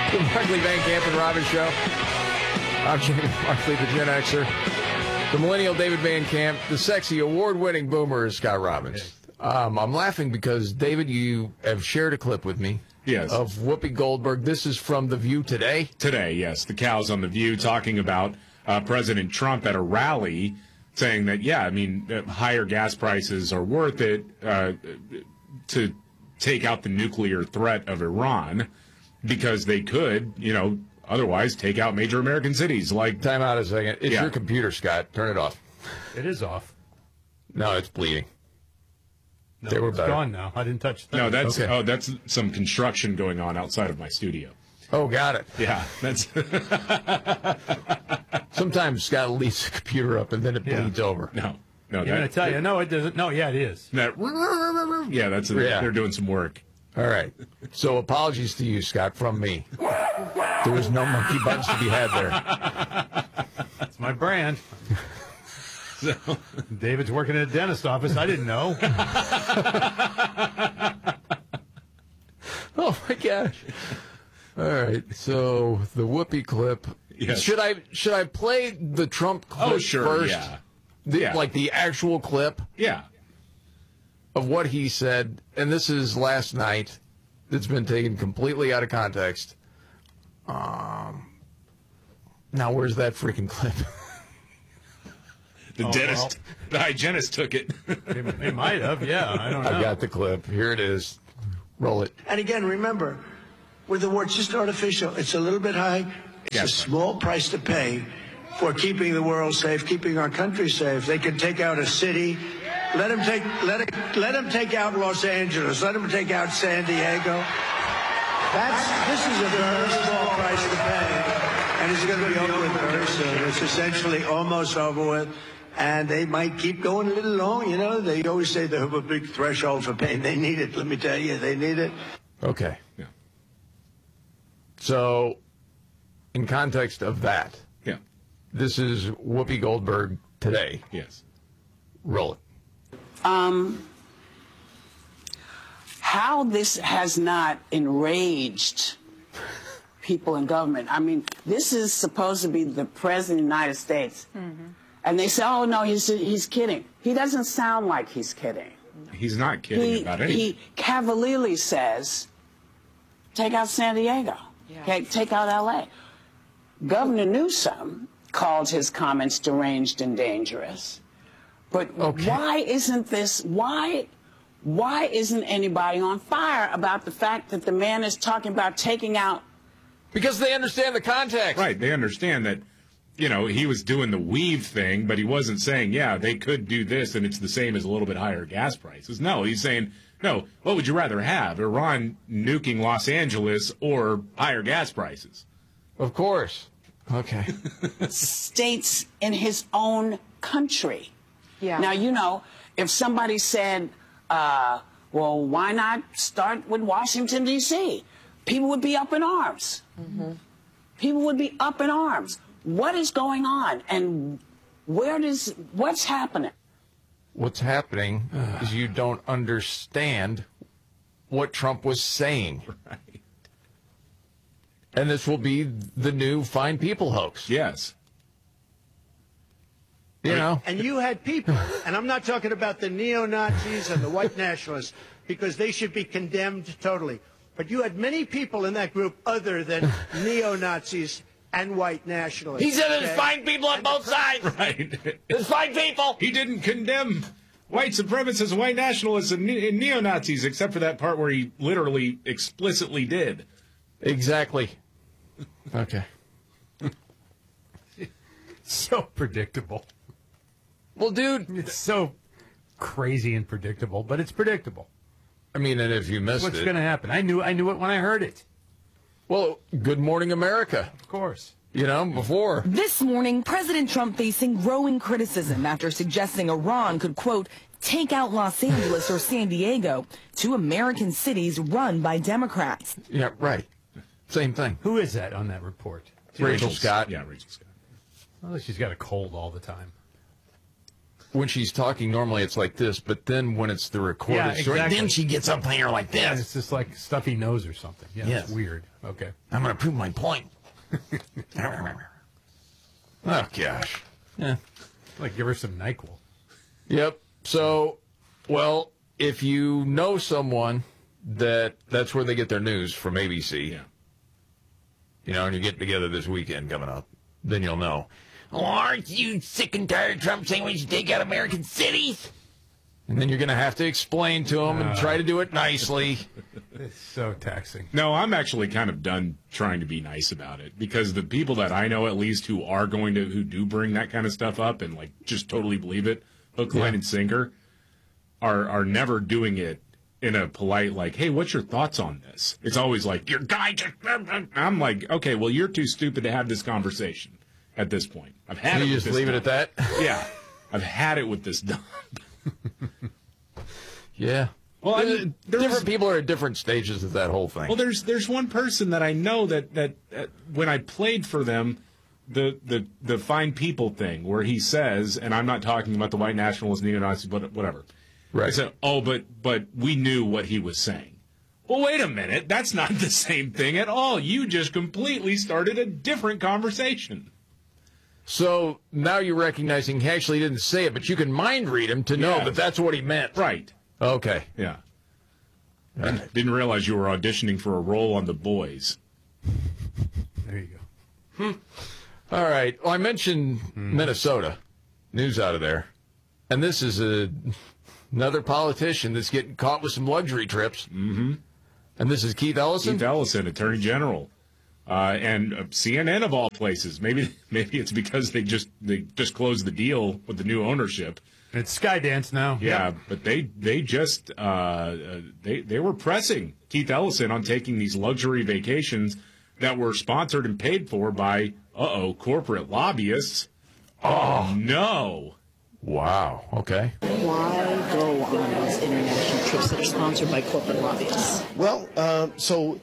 The Markley, Van Camp, and Robbins Show. I'm Jamie Markley, the Gen Xer. The millennial David Van Camp. The sexy, award-winning boomer is Scott Robbins. I'm laughing because, David, you have shared a clip with me. Yes. Of Whoopi Goldberg. This is from The View today? Today, yes. The cows on The View talking about President Trump at a rally saying that, higher gas prices are worth it to take out the nuclear threat of Iran because they could, otherwise take out major American cities. Like, time out a second. It's your computer, Scott. Turn it off. It is off. No, it's bleeding. No, they were it's better. Gone now. I didn't touch that. No, that's some construction going on outside of my studio. Oh, got it. Yeah, that's. Sometimes Scott leaves the computer up and then it bleeds over. No. I'm going to tell you. No, it doesn't. No, it is. They're doing some work. All right. So apologies to you, Scott, from me. There was no monkey buttons to be had there. That's my brand. So, David's working at a dentist office. I didn't know. Oh, my gosh. All right. So the Whoopi clip. Yes. Should I play the Trump clip first? Yeah. Like the actual clip? Yeah. Of what he said, and this is last night. It's been taken completely out of context. Now, where's that freaking clip? The hygienist took it. They might have, yeah. I don't know. I've got the clip. Here it is. Roll it. And again, remember, with the war, it's just artificial. It's a little bit high. It's a small price to pay for keeping the world safe, keeping our country safe. They can take out a city. Let him take out Los Angeles. Let him take out San Diego. This is a very small price to pay, and it's going to be over with very soon. It's essentially almost over with, and they might keep going a little long. They always say they have a big threshold for pain. They need it. Let me tell you, they need it. Okay. Yeah. So, in context of that, this is Whoopi Goldberg today. Yes. Roll it. How this has not enraged people in government. I mean, this is supposed to be the president of the United States. Mm-hmm. And they say, oh, no, he's kidding. He doesn't sound like he's kidding. He's not kidding about anything. He cavalierly says, take out San Diego. Yeah. Okay, take out L.A. Governor Newsom called his comments deranged and dangerous. But why isn't anybody on fire about the fact that the man is talking about taking out? Because they understand the context. Right. They understand that, he was doing the weave thing, but he wasn't saying, they could do this and it's the same as a little bit higher gas prices. No, he's saying, no, what would you rather have? Iran nuking Los Angeles or higher gas prices? Of course. Okay. States in his own country. Yeah. Now, if somebody said, well, why not start with Washington, D.C.? People would be up in arms. Mm-hmm. People would be up in arms. What is going on? And what's happening? What's happening is you don't understand what Trump was saying. Right. And this will be the new Fine People hoax. Yes. And you had people, and I'm not talking about the neo-Nazis and the white nationalists, because they should be condemned totally. But you had many people in that group other than neo-Nazis and white nationalists. He said there's fine people on both sides. Right. There's fine people. He didn't condemn white supremacists, white nationalists, and neo-Nazis, except for that part where he literally explicitly did. Exactly. Okay. So predictable. Well, dude, it's so crazy and predictable, but it's predictable. I mean, and if you missed what's going to happen? I knew it when I heard it. Well, Good Morning America. Of course. Before. This morning, President Trump facing growing criticism after suggesting Iran could, quote, take out Los Angeles or San Diego, two American cities run by Democrats. Yeah, right. Same thing. Who is that on that report? Rachel Scott. Yeah, Rachel Scott. Well, she's got a cold all the time. when she's talking normally it's like this, but then when it's the recorded story, then she gets up there like this. Yeah, it's just like stuff he knows or something. Yeah, Yes. it's weird. Okay. I'm going to prove my point. Oh, gosh. Yeah. Like, give her some NyQuil. Yep. So, well, if you know someone that's where they get their news from ABC, Yeah. you know, and you're getting together this weekend coming up, then you'll know. Oh, aren't you sick and tired of Trump saying we should take out American cities? And then you're going to have to explain to them and try to do it nicely. It's so taxing. No, I'm actually kind of done trying to be nice about it because the people that I know, at least, who do bring that kind of stuff up and like just totally believe it, hook, line, and sinker, are never doing it in a polite like, hey, what's your thoughts on this? It's always like, your guy just. I'm like, okay, well, you're too stupid to have this conversation at this point. I've had it. You with just this leave it at that? Yeah, I've had it with this dump. Yeah. Well, different people are at different stages of that whole thing. Well, there's one person that I know that when I played for them, the fine people thing where he says, and I'm not talking about the white nationalists, neo-Nazis, but whatever. Right. I said, oh, but we knew what he was saying. Well, wait a minute. That's not the same thing at all. You just completely started a different conversation. So now you're recognizing he actually didn't say it, but you can mind read him to know that that's what he meant. Right. Okay. Yeah. I didn't realize you were auditioning for a role on The Boys. There you go. All right. Well, I mentioned Minnesota. News out of there. And this is another politician that's getting caught with some luxury trips. Mm-hmm. And this is Keith Ellison? Keith Ellison, Attorney General. And CNN of all places. Maybe it's because they just closed the deal with the new ownership. It's Skydance now. Yeah, but they just they were pressing Keith Ellison on taking these luxury vacations that were sponsored and paid for by corporate lobbyists. Oh no! Wow. Okay. Why go on these international trips that are sponsored by corporate lobbyists? Well, so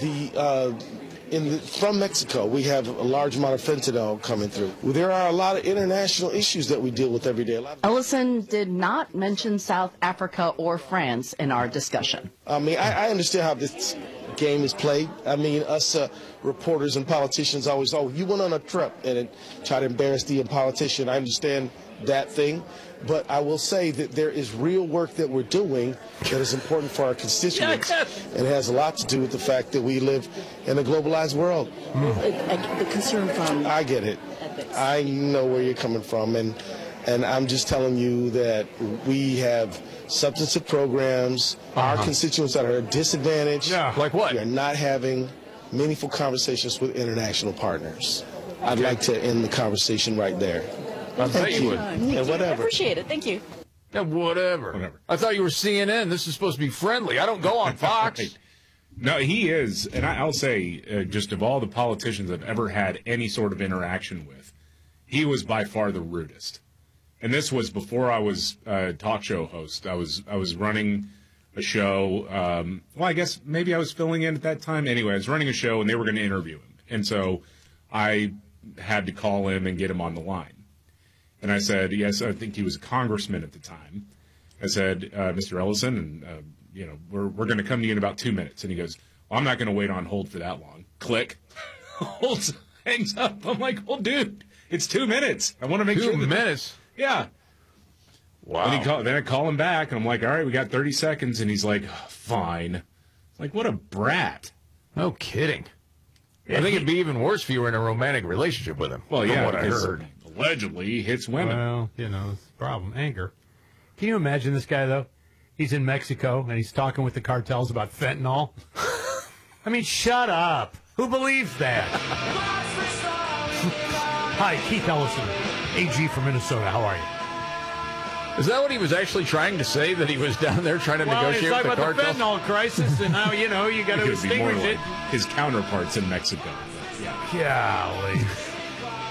from Mexico, we have a large amount of fentanyl coming through. There are a lot of international issues that we deal with every day. Ellison did not mention South Africa or France in our discussion. I mean, I understand how this game is played. I mean, us reporters and politicians always, you went on a trip and try to embarrass the politician. I understand that thing. But I will say that there is real work that we're doing that is important for our constituents. And it has a lot to do with the fact that we live in a globalized world. The concern from... I get it. Ethics. I know where you're coming from. And I'm just telling you that we have substantive programs. Our constituents that are disadvantaged. Yeah. Like what? We are not having meaningful conversations with international partners. I'd like to end the conversation right there. I bet you would. Yeah, whatever. I appreciate it. Thank you. Yeah, whatever. I thought you were CNN. This is supposed to be friendly. I don't go on Fox. Right. No, he is, and I'll say, just of all the politicians I've ever had any sort of interaction with, he was by far the rudest. And this was before I was a talk show host. I was running a show. Well, I guess maybe I was filling in at that time. Anyway, I was running a show, and they were going to interview him. And so I had to call him and get him on the line. And I said, yes, I think he was a congressman at the time. I said, Mr. Ellison, and we're going to come to you in about 2 minutes. And he goes, well, I'm not going to wait on hold for that long. Click. Holds, hangs up. I'm like, well, dude, it's 2 minutes. I want to make sure. 2 minutes? Yeah. Wow. And then I call him back, and I'm like, all right, we got 30 seconds. And he's like, fine. Like, what a brat. No kidding. I think it'd be even worse if you were in a romantic relationship with him. Well, yeah, what I heard. Allegedly, he hits women. Well, it's the problem. Anger. Can you imagine this guy, though? He's in Mexico, and he's talking with the cartels about fentanyl. I mean, shut up. Who believes that? Hi, Keith Ellison, AG from Minnesota. How are you? Is that what he was actually trying to say, that he was down there trying to negotiate with the cartels? Well, he's talking about the fentanyl crisis and how, you got to extinguish it. His counterparts in Mexico. Yeah. Golly.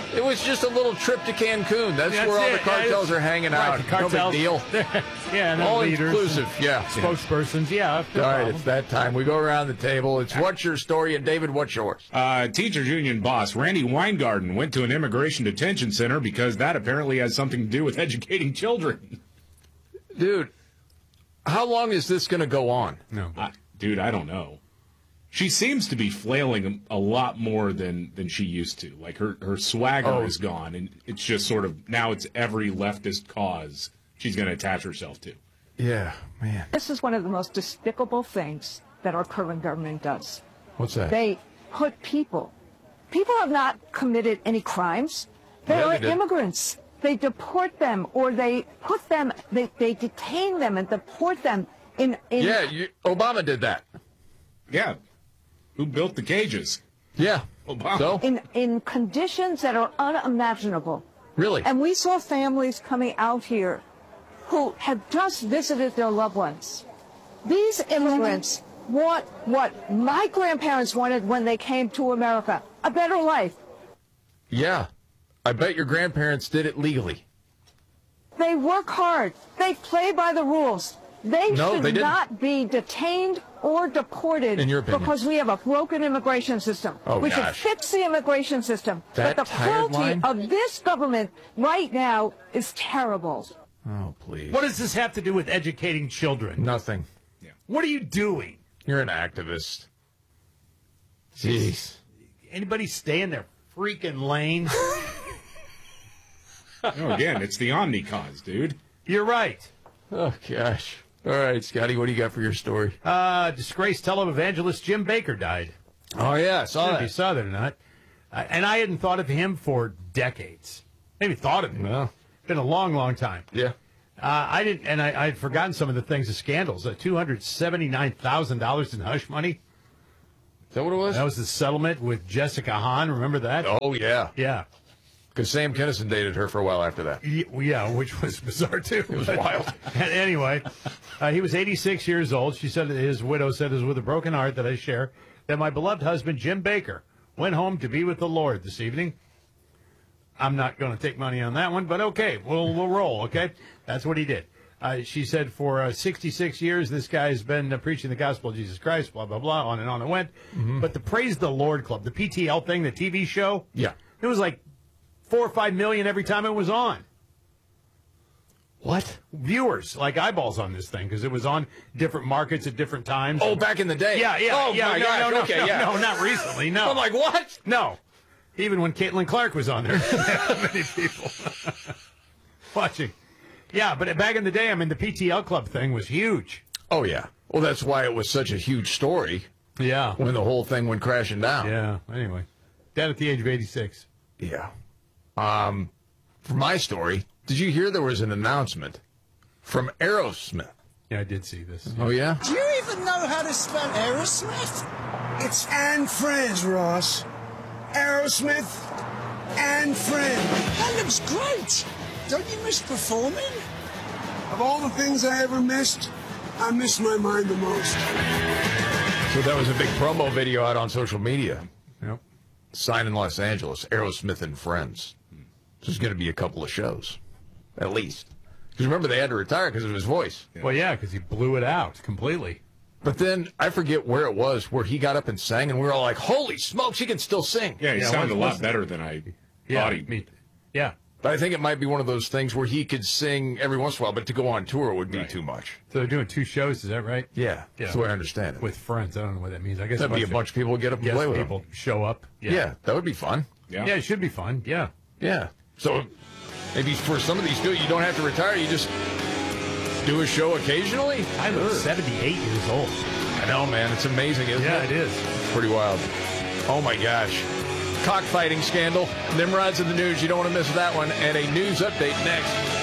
It was just a little trip to Cancun. That's where all the cartels are hanging out. The cartels, no big deal. Yeah, and all leaders, inclusive. Yeah, spokespersons. Yeah. All right, it's that time. We go around the table. It's what's your story, and David, what's yours? Teachers union boss Randy Weingarten went to an immigration detention center because that apparently has something to do with educating children. Dude, how long is this going to go on? No, dude, I don't know. She seems to be flailing a lot more than she used to. Like her swagger is gone, and it's just sort of now it's every leftist cause she's going to attach herself to. Yeah, man. This is one of the most despicable things that our current government does. What's that? They put people have not committed any crimes. They are immigrants. They deport them, or they put them, they detain them and deport them in Yeah, Obama did that. Yeah. Who built the cages? Yeah. Obama. So? In conditions that are unimaginable. Really? And we saw families coming out here who had just visited their loved ones. These immigrants want what my grandparents wanted when they came to America, a better life. Yeah. I bet your grandparents did it legally. They work hard. They play by the rules. They should not be detained or deported in your opinion, because we have a broken immigration system. We should fix the immigration system. But the cruelty of this government right now is terrible. Oh, please. What does this have to do with educating children? Nothing. Yeah. What are you doing? You're an activist. Jeez. Anybody stay in their freaking lane? Again, it's the Omni cause, dude. You're right. Oh, gosh. All right, Scotty, what do you got for your story? Disgraced televangelist Jim Baker died. Oh, yeah, I saw that. If you saw that or not. And I hadn't thought of him for decades. Maybe thought of him. Well, been a long, long time. Yeah. I didn't, and I had forgotten some of the things, the scandals. $279,000 in hush money. Is that what it was? That was the settlement with Jessica Hahn. Remember that? Oh, yeah. Yeah. Because Sam Kinison dated her for a while after that. Yeah, which was bizarre, too. It was wild. Anyway, he was 86 years old. She said that his widow said, "It is with a broken heart that I share that my beloved husband, Jim Baker, went home to be with the Lord this evening." I'm not going to take money on that one, but okay, we'll roll, okay? That's what he did. She said for 66 years, this guy has been preaching the gospel of Jesus Christ, blah, blah, blah, on and on it went. Mm-hmm. But the Praise the Lord Club, the PTL thing, the TV show, yeah, it was like 4 or 5 million every time it was on. What? Viewers, like eyeballs on this thing, because it was on different markets at different times. Oh, back in the day? Yeah. Oh, yeah, my gosh. No, okay, yeah. No, not recently, no. I'm like, what? No. Even when Caitlin Clark was on there, that many people watching. Yeah, but back in the day, I mean, the PTL Club thing was huge. Oh, yeah. Well, that's why it was such a huge story. Yeah. When the whole thing went crashing down. Yeah, anyway. Dead at the age of 86. Yeah. For my story, did you hear there was an announcement from Aerosmith? Yeah, I did see this. Oh, yeah? Do you even know how to spell Aerosmith? It's and Friends, Ross. Aerosmith and Friends. That looks great. Don't you miss performing? Of all the things I ever missed, I miss my mind the most. So that was a big promo video out on social media. Yep. Sign in Los Angeles, Aerosmith and Friends. There's going to be a couple of shows, at least. Because remember, they had to retire because of his voice. Yeah. Well, yeah, because he blew it out completely. But then, I forget where it was, where he got up and sang, and we were all like, holy smokes, he can still sing. Yeah, he sounded a lot better than I thought he... Yeah. But I think it might be one of those things where he could sing every once in a while, but to go on tour would be too much. So they're doing 2 shows, is that right? Yeah, that's the way I understand it. With friends, I don't know what that means. I guess that'd be a bunch of people get up and play with people them. Show up. Yeah, that would be fun. Yeah, it should be fun. Yeah. Yeah. So maybe for some of these people, you don't have to retire. You just do a show occasionally. I'm 78 years old. I know, man. It's amazing, isn't it? Yeah, it is. It's pretty wild. Oh, my gosh. Cockfighting scandal. Nimrod's in the news. You don't want to miss that one. And a news update next.